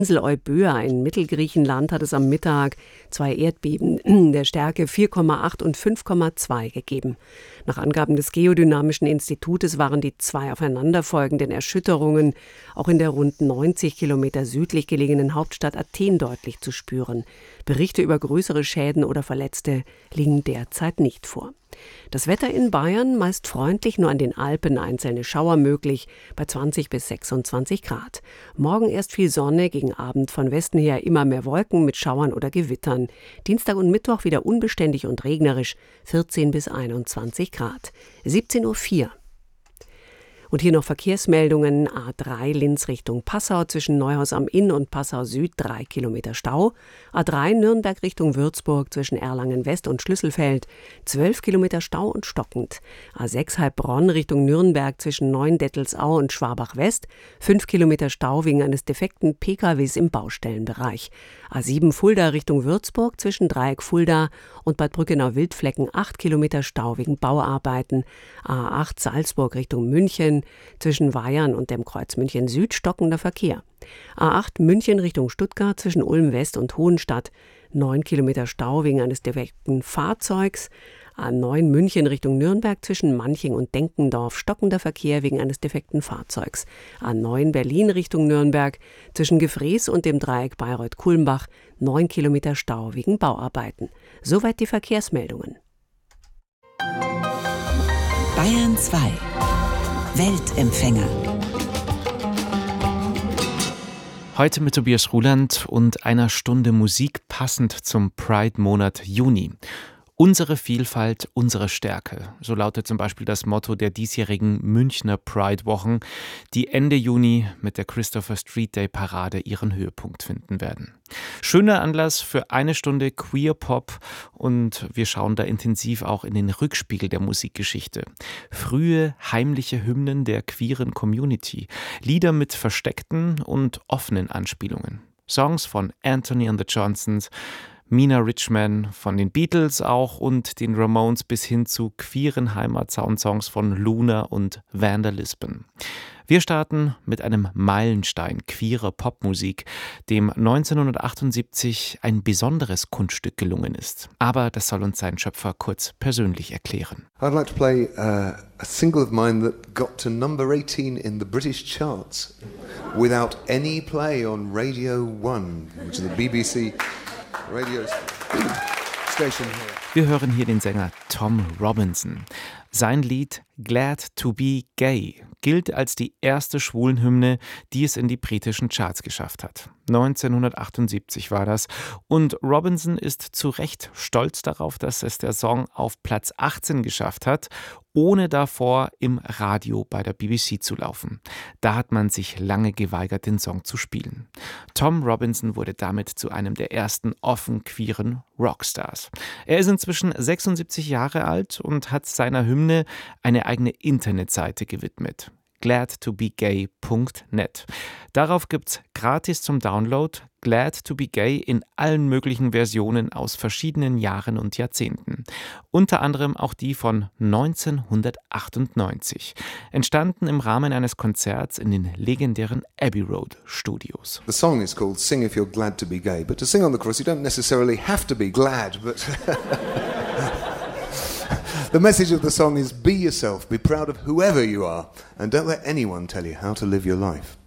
Insel Euböa in Mittelgriechenland hat es am Mittag 2 Erdbeben der Stärke 4,8 und 5,2 gegeben. Nach Angaben des Geodynamischen Institutes waren die 2 aufeinanderfolgenden Erschütterungen auch in der rund 90 Kilometer südlich gelegenen Hauptstadt Athen deutlich zu spüren. Berichte über größere Schäden oder Verletzte liegen derzeit nicht vor. Das Wetter in Bayern meist freundlich, nur an den Alpen einzelne Schauer möglich, bei 20 bis 26 Grad. Morgen erst viel Sonne, gegen Abend von Westen her immer mehr Wolken mit Schauern oder Gewittern. Dienstag und Mittwoch wieder unbeständig und regnerisch, 14 bis 21 Grad. 17:04 Uhr. Und hier noch Verkehrsmeldungen. A3 Linz Richtung Passau zwischen Neuhaus am Inn und Passau Süd 3 Kilometer Stau. A3 Nürnberg Richtung Würzburg zwischen Erlangen West und Schlüsselfeld 12 Kilometer Stau und stockend. A6 Heilbronn Richtung Nürnberg zwischen Neuendettelsau und Schwabach West 5 Kilometer Stau wegen eines defekten PKWs im Baustellenbereich. A7 Fulda Richtung Würzburg zwischen Dreieck Fulda und Bad Brückenau-Wildflecken 8 Kilometer Stau wegen Bauarbeiten. A8 Salzburg Richtung München zwischen Weyern und dem Kreuz München Süd stockender Verkehr. A8 München Richtung Stuttgart zwischen Ulm West und Hohenstadt 9 Kilometer Stau wegen eines defekten Fahrzeugs. A9 München Richtung Nürnberg zwischen Manching und Denkendorf stockender Verkehr wegen eines defekten Fahrzeugs. A9 Berlin Richtung Nürnberg zwischen Gefrees und dem Dreieck Bayreuth-Kulmbach 9 Kilometer Stau wegen Bauarbeiten. Soweit die Verkehrsmeldungen. Bayern 2 Weltempfänger. Heute mit Tobias Ruland und einer Stunde Musik passend zum Pride-Monat Juni. Unsere Vielfalt, unsere Stärke. So lautet zum Beispiel das Motto der diesjährigen Münchner Pride-Wochen, die Ende Juni mit der Christopher Street Day Parade ihren Höhepunkt finden werden. Schöner Anlass für eine Stunde Queer Pop und wir schauen da intensiv auch in den Rückspiegel der Musikgeschichte. Frühe, heimliche Hymnen der queeren Community, Lieder mit versteckten und offenen Anspielungen. Songs von Anthony and the Johnsons, Mina Richman von den Beatles auch und den Ramones bis hin zu queeren Heimat-Soundsongs von Luna und Vanda Lisbon. Wir starten mit einem Meilenstein queerer Popmusik, dem 1978 ein besonderes Kunststück gelungen ist. Aber das soll uns sein Schöpfer kurz persönlich erklären. I'd like to play a single of mine that got to number 18 in the British charts without any play on Radio 1, which is the BBC radio station here. Wir hören hier den Sänger Tom Robinson. Sein Lied Glad to be Gay gilt als die erste Schwulenhymne, die es in die britischen Charts geschafft hat. 1978 war das und Robinson ist zu Recht stolz darauf, dass es der Song auf Platz 18 geschafft hat, ohne davor im Radio bei der BBC zu laufen. Da hat man sich lange geweigert, den Song zu spielen. Tom Robinson wurde damit zu einem der ersten offen queeren Rockstars. Er ist inzwischen 76 Jahre alt und hat seiner Hymne eine eigene Internetseite gewidmet. gladtobegay.net. Darauf gibt's gratis zum Download Glad to be Gay in allen möglichen Versionen aus verschiedenen Jahren und Jahrzehnten. Unter anderem auch die von 1998. Entstanden im Rahmen eines Konzerts in den legendären Abbey Road Studios. The song is called Sing If You're Glad to be Gay, but to sing on the chorus you don't necessarily have to be glad, but the message of the song is be yourself, be proud of whoever you are, and don't let anyone tell you how to live your life.